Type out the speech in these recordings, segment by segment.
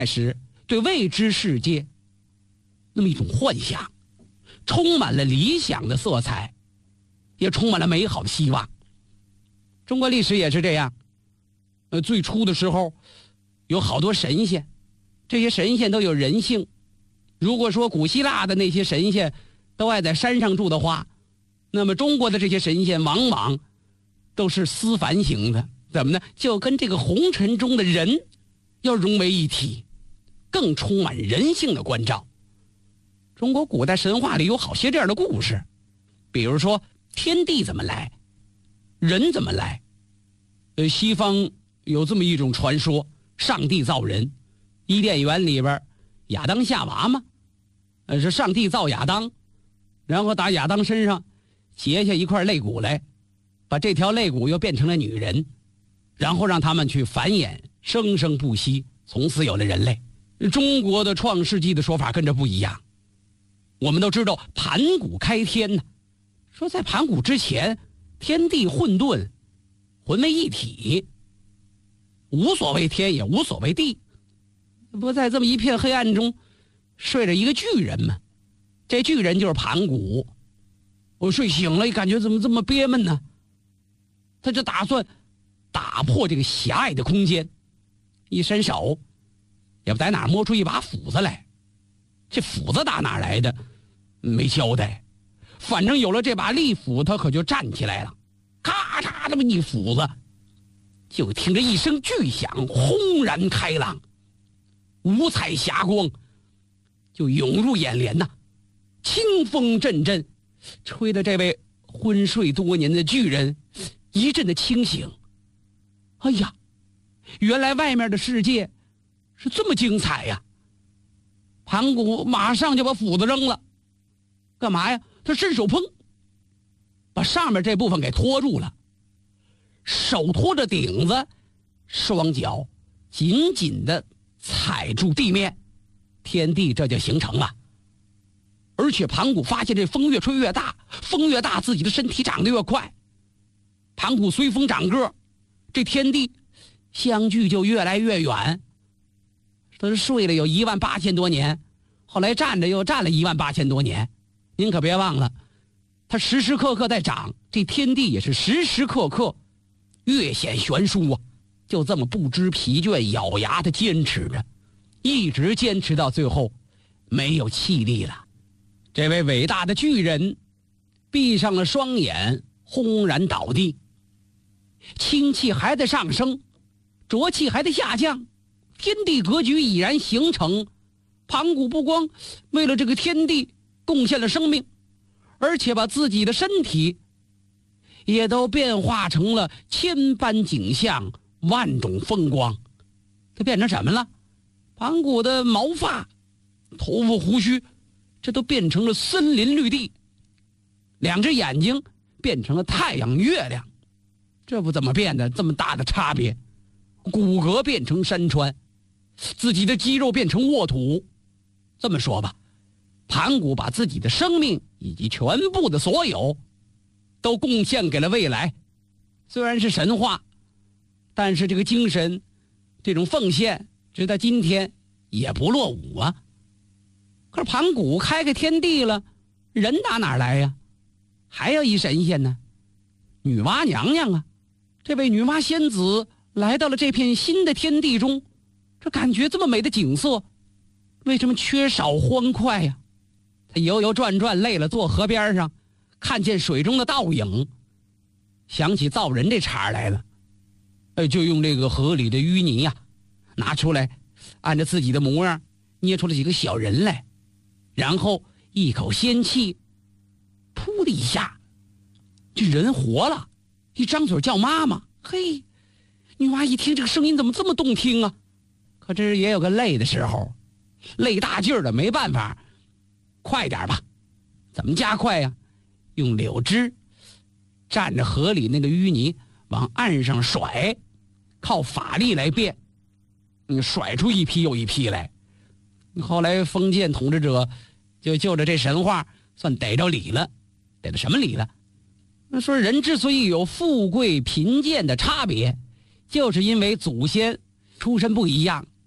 时对未知世界那么一种幻想，充满了理想的色彩，也充满了美好的希望。中国历史也是这样，最初的时候有好多神仙，这些神仙都有人性。如果说古希腊的那些神仙都爱在山上住的话，那么中国的这些神仙往往都是思凡型的，怎么呢？就跟这个红尘中的人要融为一体，更充满人性的关照。中国古代神话里有好些这样的故事，比如说天地怎么来，人怎么来。西方有这么一种传说，上帝造人，伊甸园里边亚当夏娃嘛，是上帝造亚当，然后打亚当身上截下一块肋骨来，把这条肋骨又变成了女人，然后让他们去繁衍，生生不息，从此有了人类。中国的创世纪的说法跟这不一样。我们都知道盘古开天呢，说在盘古之前，天地混沌，混为一体，无所谓天也无所谓地，不在这么一片黑暗中睡着一个巨人吗？这巨人就是盘古。我睡醒了，感觉怎么这么憋闷呢？他就打算打破这个狭隘的空间，一伸手也不在哪儿摸出一把斧子来。这斧子打哪儿来的没交代，反正有了这把利斧，他可就站起来了，咔嚓这么一斧子，就听着一声巨响，轰然开朗，五彩霞光就涌入眼帘呐，清风阵阵，吹得这位昏睡多年的巨人一阵的清醒。哎呀，原来外面的世界是这么精彩呀！盘古马上就把斧子扔了，干嘛呀？他伸手砰，把上面这部分给托住了，手托着顶子，双脚紧紧地踩住地面，天地这就形成了。而且盘古发现这风越吹越大，风越大，自己的身体长得越快。盘古随风长个，这天地相距就越来越远。他是睡了有18000多年，后来站着又站了18000多年。您可别忘了，他时时刻刻在长，这天地也是时时刻刻越显悬殊啊！就这么不知疲倦，咬牙的坚持着，一直坚持到最后，没有气力了。这位伟大的巨人闭上了双眼，轰然倒地。清气还在上升，浊气还在下降，天地格局已然形成。盘古不光为了这个天地贡献了生命，而且把自己的身体也都变化成了千般景象，万种风光。它变成什么了？盘古的毛发、头发、胡须，这都变成了森林绿地，两只眼睛变成了太阳、月亮，这不怎么变的这么大的差别？骨骼变成山川，自己的肌肉变成沃土。这么说吧，盘古把自己的生命以及全部的所有都贡献给了未来。虽然是神话，但是这个精神，这种奉献直到今天也不落伍啊。可是盘古开开天地了，人打哪儿来呀？还有一神仙呢，女娲娘娘啊。这位女娲仙子来到了这片新的天地中，这感觉这么美的景色，为什么缺少欢快呀？他游游转转累了，坐河边上看见水中的倒影，想起造人这茬来了。就用这个河里的淤泥呀，拿出来，按照自己的模样捏出了几个小人来，然后一口仙气，噗的一下，这人活了，一张嘴叫妈妈。嘿，女娲一听这个声音怎么这么动听啊？可这也有个累的时候，累大劲儿的没办法，快点吧。怎么加快呀？用柳枝蘸着河里那个淤泥往岸上甩，靠法力来变，甩出一批又一批来。后来封建统治者就着这神话算逮着理了。逮着什么理了？那说人之所以有富贵贫贱的差别，就是因为祖先出身不一样，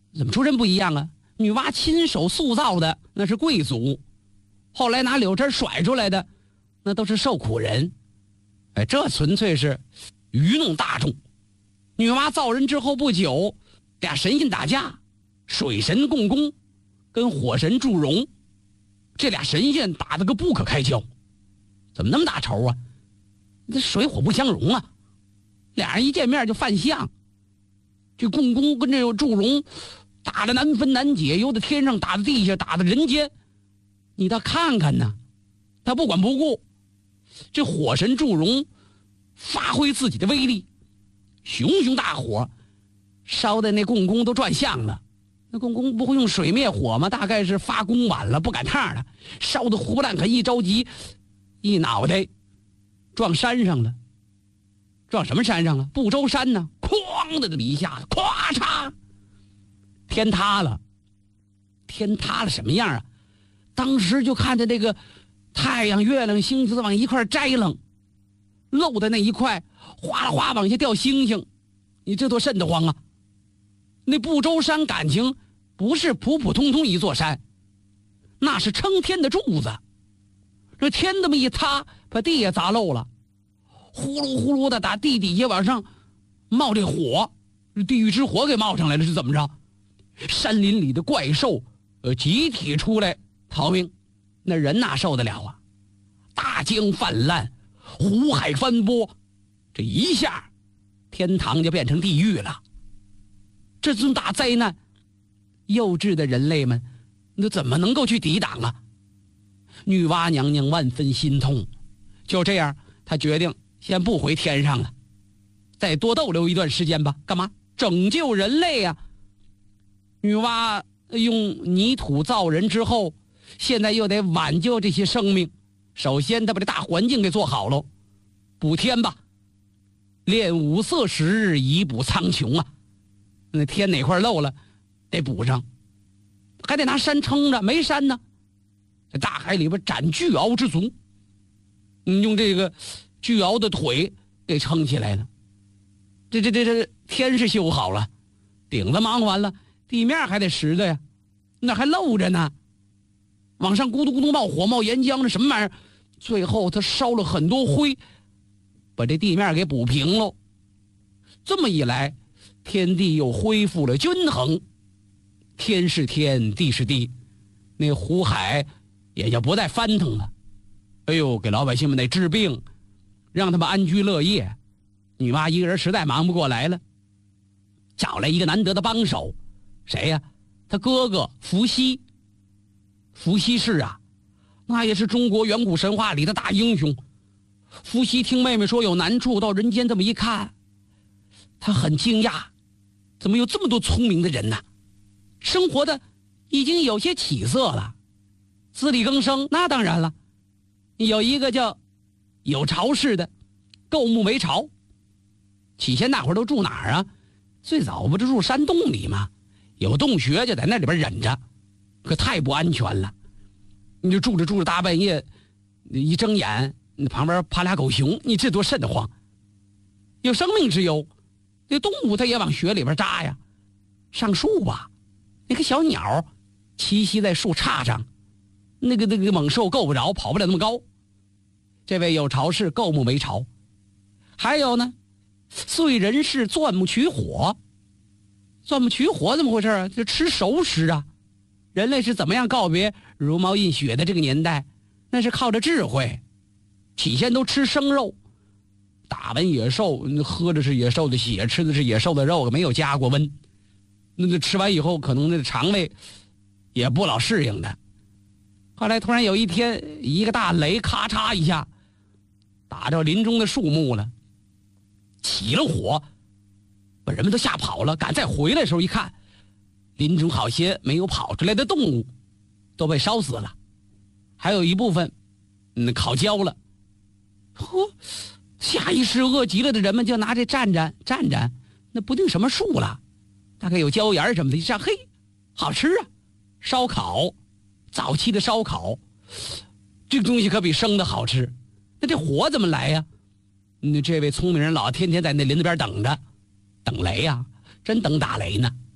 怎么出身不一样啊？女娲亲手塑造的那是贵族，后来拿柳枝甩出来的那都是受苦人。哎，这纯粹是愚弄大众。女娲造人之后不久，俩神仙打架，水神共工跟火神祝融，这俩神仙打得个不可开交。怎么那么大仇啊？这水火不相容啊！俩人一见面就犯相。这共工跟这个祝融打得难分难解，由得天上打到地下，打到人间，你倒看看呢，他不管不顾。这火神祝融发挥自己的威力，熊熊大火烧的那共工都转向了。那共工不会用水灭火吗？大概是发功晚了，不赶趟了，烧得活不烂可，一着急一脑袋撞山上了。撞什么山上了？不周山呢！哐的这么一下子，咵嚓，天塌了。天塌了什么样啊？当时就看见这个太阳、月亮、星子往一块摘楞，漏的那一块哗啦哗往下掉星星，你这多瘆得慌啊！那不周山感情不是普普通通一座山，那是撑天的柱子。这天这么一塌，把地也砸漏了，呼噜呼噜的打地底下往上冒这火，地狱之火给冒上来了，是怎么着？山林里的怪兽集体出来逃命，那人哪受得了啊？大江泛滥，湖海翻波，这一下天堂就变成地狱了。这尊大灾难，幼稚的人类们那怎么能够去抵挡啊？女娲娘娘万分心痛，就这样她决定先不回天上了，再多逗留一段时间吧。干嘛？拯救人类啊！女娲用泥土造人之后，现在又得挽救这些生命。首先她把这大环境给做好了，补天吧，练五色十日，以补苍穹啊！那天哪块漏了，得补上，还得拿山撑着，没山呢，在大海里边展巨鳌之足，用这个巨鳌的腿给撑起来了。这天是修好了，顶子忙完了，地面还得实的呀，那还漏着呢，往上咕嘟咕嘟冒火冒岩浆，这什么玩意儿？最后他烧了很多灰，把这地面给补平了。这么一来，天地又恢复了均衡，天是天，地是地，那湖海也就不再翻腾了。哎呦，给老百姓们得治病，让他们安居乐业。女娲一个人实在忙不过来了，找来一个难得的帮手，谁呀？他哥哥伏羲。伏羲氏啊，那也是中国远古神话里的大英雄。伏羲听妹妹说有难处，到人间这么一看，他很惊讶，怎么有这么多聪明的人呢？生活的已经有些起色了，自力更生。那当然了，有一个叫有巢氏的，构木为巢。起先那会儿都住哪儿啊？最早不就住山洞里吗？有洞穴就在那里边忍着，可太不安全了。你就住着大半夜，一睁眼，你旁边爬俩狗熊，你这多瘆得慌。有生命之忧，那动物它也往穴里边扎呀。上树吧，那个小鸟栖息在树杈上，那个猛兽够不着，跑不了那么高。这位有巢氏构木为巢。还有呢，燧人氏钻木取火。钻木取火怎么回事啊？就吃熟食啊。人类是怎么样告别茹毛饮血的这个年代？那是靠着智慧。起先都吃生肉，打完野兽，喝的是野兽的血，吃的是野兽的肉，没有加过温。那吃完以后，可能那肠胃也不老适应的。后来突然有一天，一个大雷咔嚓一下打着林中的树木了，起了火，把人们都吓跑了。赶再回来的时候一看，林中好些没有跑出来的动物都被烧死了，还有一部分烤焦了。下意识饿极了的人们就拿这蘸蘸，那不定什么树了，大概有椒盐什么的，一上嘿，好吃啊！烧烤，早期的烧烤，这个东西可比生的好吃。那这火怎么来呀？这位聪明人老天天在那林子边等着，等雷呀，真等打雷呢。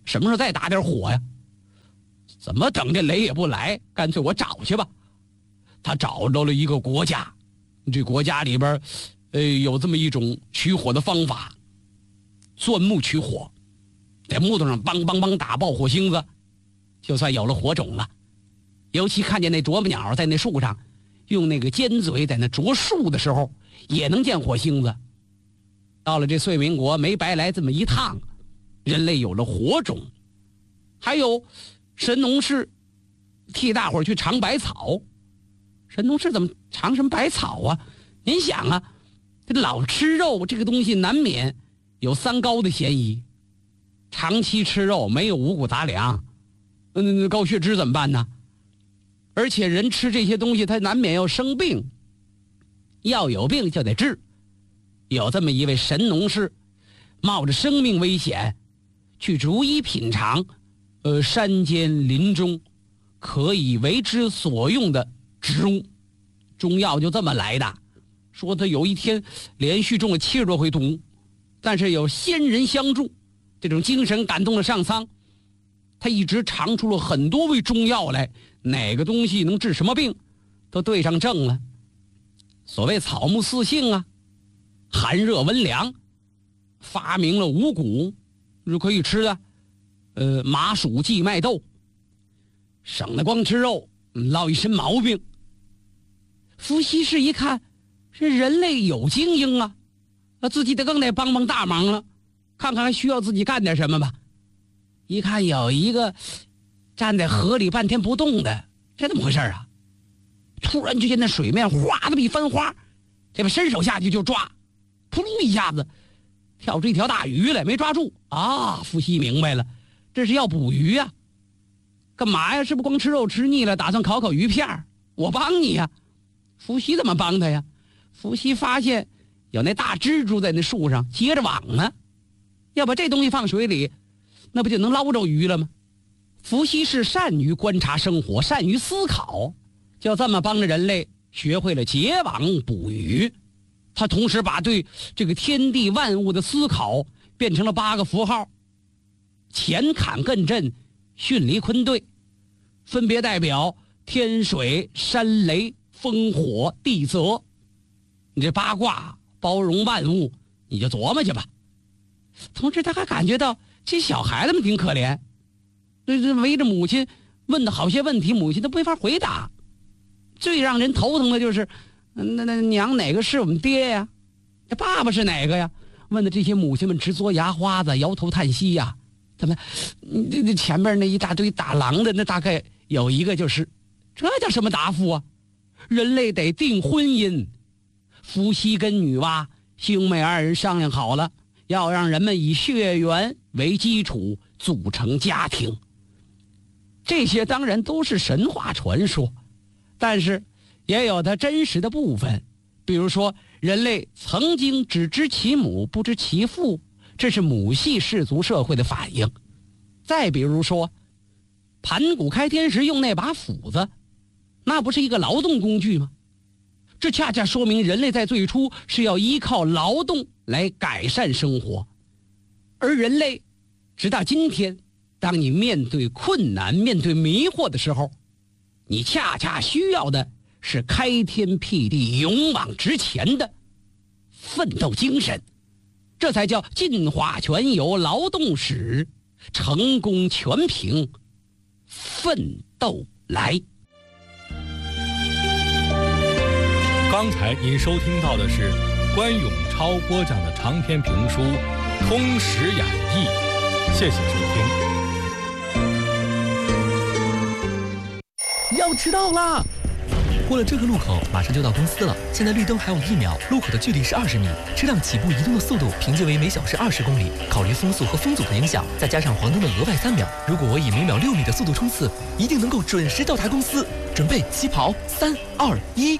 什么时候再打点火呀？怎么等这雷也不来，干脆我找去吧。他找到了一个国家，这国家里边有这么一种取火的方法，钻木取火，在木头上梆梆梆打爆火星子，就算有了火种了。尤其看见那啄木鸟在那树上用那个尖嘴在那啄树的时候，也能见火星子。到了这遂民国，没白来这么一趟，人类有了火种。还有神农氏替大伙儿去尝百草。神农氏怎么尝什么百草啊？您想啊，这老吃肉这个东西难免有三高的嫌疑。长期吃肉没有五谷杂粮，高血脂怎么办呢？而且人吃这些东西他难免要生病，要有病就得治。有这么一位神农氏，冒着生命危险去逐一品尝山间林中可以为之所用的植物，中药就这么来的。说他有一天连续中了70多回毒，但是有仙人相助，这种精神感动了上苍，他一直尝出了很多味中药来，哪个东西能治什么病都对上症了。所谓草木四性啊，寒热温凉，发明了五谷是可以吃的，麻薯荠麦豆，省得光吃肉落一身毛病。伏羲氏一看这人类有精英啊，自己得更得帮帮大忙了，看看还需要自己干点什么吧。一看有一个站在河里半天不动的，这怎么回事啊？突然就见那水面哗的比翻花，这边伸手下去就抓，扑噜一下子跳出一条大鱼来，没抓住啊！伏羲明白了，这是要捕鱼啊。干嘛呀？是不是光吃肉吃腻了，打算烤鱼片？我帮你呀。伏羲怎么帮他呀？伏羲发现有那大蜘蛛在那树上结着网呢，要把这东西放水里，那不就能捞着鱼了吗？伏羲是善于观察生活，善于思考，就这么帮着人类学会了结网捕鱼。他同时把对这个天地万物的思考变成了8个符号：乾坎艮震巽离坤兑，分别代表天水山雷风火地泽。你这8卦包容万物，你就琢磨去吧。同时他还感觉到这小孩子们挺可怜，这围着母亲问的好些问题，母亲都没法回答。最让人头疼的就是那娘哪个是我们爹呀？这爸爸是哪个呀？问的这些母亲们直嘬牙花子，摇头叹息呀。怎么这前面那一大堆打狼的，那大概有一个就是，这叫什么答复啊？人类得订婚姻。伏羲跟女娲兄妹2人商量好了，要让人们以血缘为基础组成家庭。这些当然都是神话传说，但是也有它真实的部分。比如说人类曾经只知其母不知其父，这是母系氏族社会的反应。再比如说盘古开天时用那把斧子，那不是一个劳动工具吗？这恰恰说明人类在最初是要依靠劳动来改善生活。而人类直到今天，当你面对困难面对迷惑的时候，你恰恰需要的是开天辟地勇往直前的奋斗精神。这才叫进化全由劳动始，成功全凭奋斗来。 刚才您收听到的是关永超播讲的长篇评书《通史演义》，谢谢收听。要迟到啦！过了这个路口，马上就到公司了。现在绿灯还有1秒，路口的距离是20米，车辆起步移动的速度平均为每小时20公里。考虑风速和风阻的影响，再加上黄灯的额外3秒，如果我以每秒6米的速度冲刺，一定能够准时到达公司。准备起跑，3、2、1。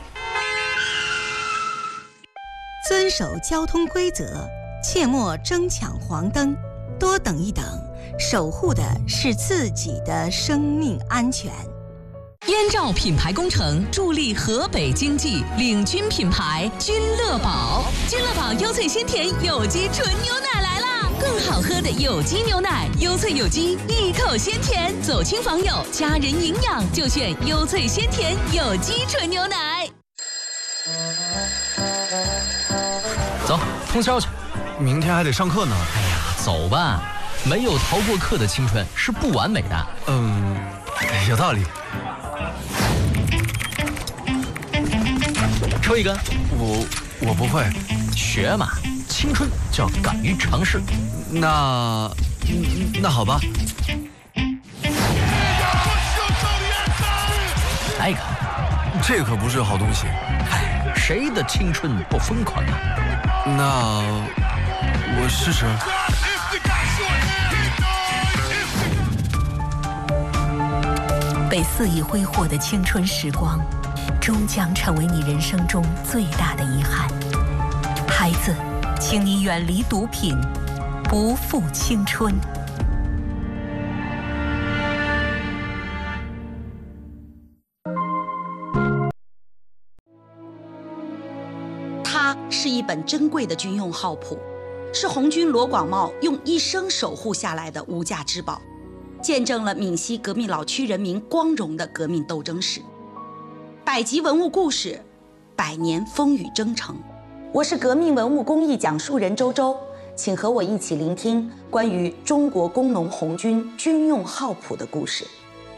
遵守交通规则，切莫争抢黄灯，多等一等，守护的是自己的生命安全。 燕赵品牌工程助力河北经济，领军品牌君乐宝。君乐宝优萃鲜甜有机纯牛奶来啦！ 更好喝的有机牛奶，优萃有机，一口鲜甜，走亲访友，家人营养就选优萃鲜甜有机纯牛奶。 走，通宵去。 明天还得上课呢。 哎呀，走吧，没有逃过课的青春是不完美的。 有道理。 抽一根。 我不会。 学嘛，青春就要敢于尝试。 那好吧。 来一个。 这可不是好东西。 哎，谁的青春不疯狂啊？ 那我试试。 被肆意挥霍的青春时光，终将成为你人生中最大的遗憾。孩子，请你远离毒品，不负青春。 它是一本珍贵的军用号谱，是红军罗广茂用一生守护下来的无价之宝，见证了闽西革命老区人民光荣的革命斗争史。百集文物故事，百年风雨征程。我是革命文物工艺讲述人周周，请和我一起聆听关于中国工农红军军用号谱的故事。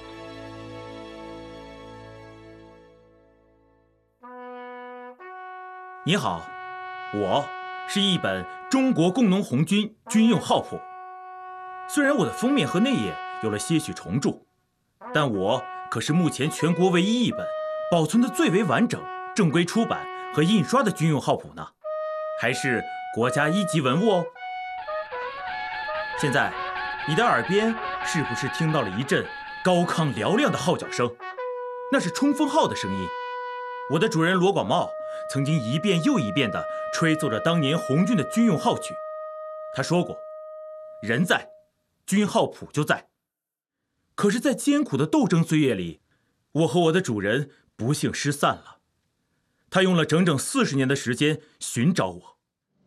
你好，我是一本中国工农红军军用号谱。虽然我的封面和内页有了些许重铸，但我可是目前全国唯一一本保存的最为完整、正规出版和印刷的军用号谱呢，还是国家1级文物哦。现在，你的耳边是不是听到了一阵高亢嘹亮的号角声？那是冲锋号的声音。我的主人罗广茂曾经一遍又一遍地吹奏着当年红军的军用号曲。他说过，人在，军号谱就在。可是在艰苦的斗争岁月里，我和我的主人不幸失散了。他用了整整40年的时间寻找我。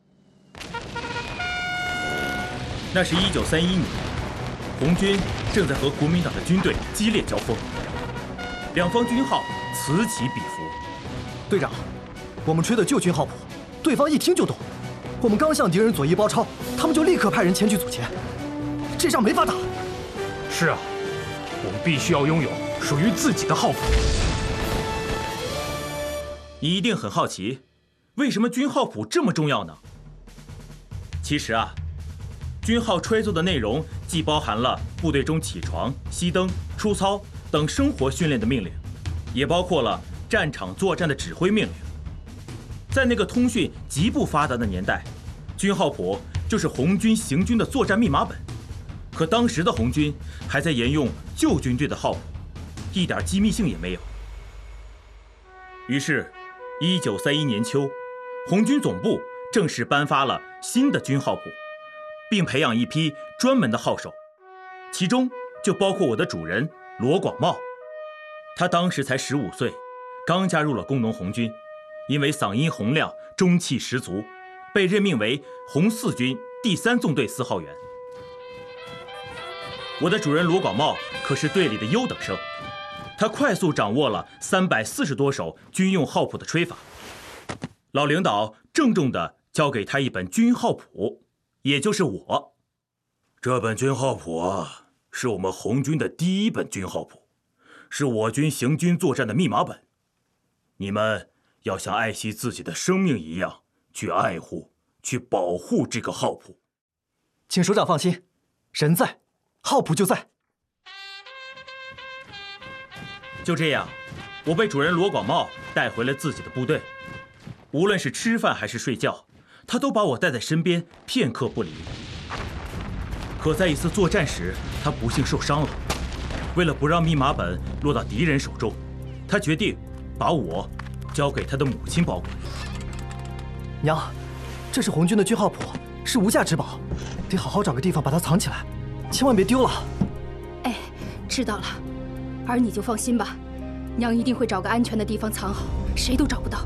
那是1931年，红军正在和国民党的军队激烈交锋，两方军号此起彼伏。 队长，我们吹的旧军号谱，对方一听就懂。我们刚向敌人左翼包抄，他们就立刻派人前去阻截，这仗没法打。 是啊，我们必须要拥有属于自己的号谱。 你一定很好奇，为什么军号谱这么重要呢？其实啊，军号吹奏的内容既包含了部队中起床、熄灯、出操等生活训练的命令，也包括了战场作战的指挥命令。在那个通讯极不发达的年代，军号谱就是红军行军的作战密码本。可当时的红军还在沿用旧军队的号谱，一点机密性也没有。于是1931年秋，红军总部正式颁发了新的军号谱，并培养一批专门的号手，其中就包括我的主人罗广茂。他当时才15岁，刚加入了工农红军，因为嗓音洪亮、中气十足，被任命为红四军第3纵队4号员。我的主人罗广茂可是队里的优等生，他快速掌握了340多首军用号谱的吹法。老领导郑重地交给他一本军号谱，也就是我。这本军号谱啊，是我们红军的第一本军号谱，是我军行军作战的密码本。你们要像爱惜自己的生命一样去爱护、去保护这个号谱。 请首长放心，人在，号谱就在。 就这样，我被主人罗广茂带回了自己的部队。无论是吃饭还是睡觉，他都把我带在身边，片刻不离。可在一次作战时，他不幸受伤了。为了不让密码本落到敌人手中，他决定把我交给他的母亲保管。 娘，这是红军的军号谱，是无价之宝，得好好找个地方把它藏起来，千万别丢了。 哎，知道了，儿你就放心吧，娘一定会找个安全的地方藏好，谁都找不到。